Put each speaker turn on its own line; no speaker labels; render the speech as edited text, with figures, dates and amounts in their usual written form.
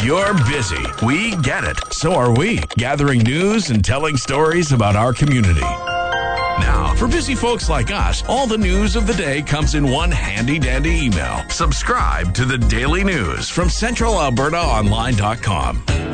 You're busy. We get it. So are we, gathering news and telling stories about our community. Now, for busy folks like us, all the news of the day comes in one handy-dandy email. Subscribe to the Daily News from CentralAlbertaOnline.com.